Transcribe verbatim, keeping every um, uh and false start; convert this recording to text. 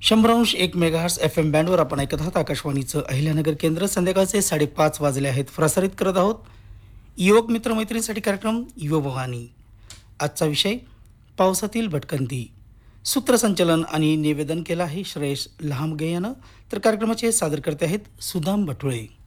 शंभरांश एक megahertz F M बँडवर आपण ऐकत आहात आकाशवाणीचं अहिल्यानगर केंद्र. संध्याकाळचे साडेपाच वाजले आहेत. प्रसारित करत आहोत युवक मित्र मैत्रिणींसाठी कार्यक्रम युवभवानी. आजचा विषय पावसातील भटकंती. सूत्रसंचलन आणि निवेदन केलं आहे श्रेयस लहामगे यानं. तर कार्यक्रमाचे सादर करते आहेत सुदाम भटुळे.